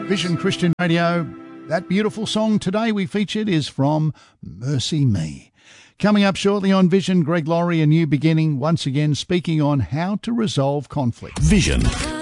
Vision Christian Radio. That beautiful song today we featured is from Mercy Me. Coming up shortly on Vision, Greg Laurie, A New Beginning, once again speaking on how to resolve conflict. Vision